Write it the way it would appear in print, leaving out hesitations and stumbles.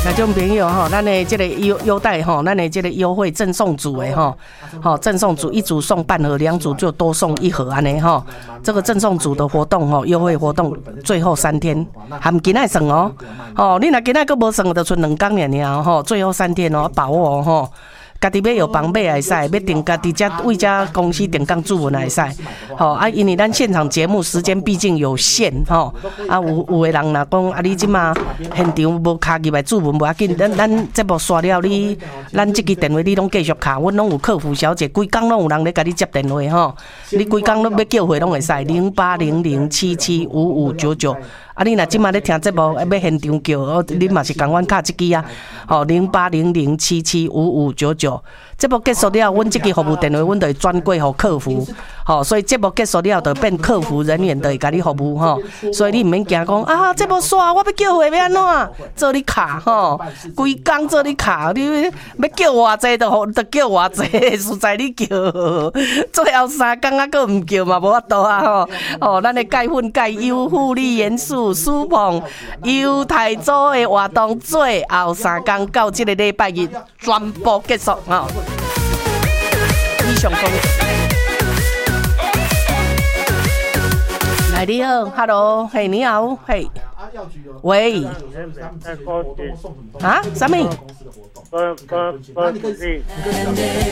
那种朋友吼，咱的这个优待吼，咱的这个优惠赠送组的吼，好赠送组1组送半盒，2组就多送1盒安尼吼。这个赠送组的活动吼，优惠活动最后3天，含今仔算哦。哦，你若今仔佫无算，就剩2天尔吼，最后3天哦，把握哦吼。家己要有房买也会使，要订家己为遮公司订购注文也会使。吼啊，因为咱现场节目时间毕竟有限吼，啊有的人若讲啊，你即马现场无卡入来注文无要紧，咱节目刷了你，咱即支电话你拢继续卡，阮拢有客服小姐，规工拢有人咧甲你接电话吼，你规工拢要叫回拢会使，0800775599。啊，你若即马咧听节目，要现场叫，你嘛是共阮卡即支啊，吼0800775599。节目结束了，阮即支服务电话，阮就会转过互客服，吼，所以节目结束了，就变客服人员就会甲你服务吼。所以你毋免惊讲啊，节目煞，我要叫回要安怎？做你卡吼，规工做你卡，你要叫偌济就叫偌济，实在你叫，最后3工啊，佫毋叫嘛，无法度啊吼。哦，咱的钙粉钙优护理元素舒碰优太组的活动，最后3工到即个礼拜日全部结束吼。以上公司。来，你好 ，Hello， 嘿，你好，嘿，喂，啊，什么？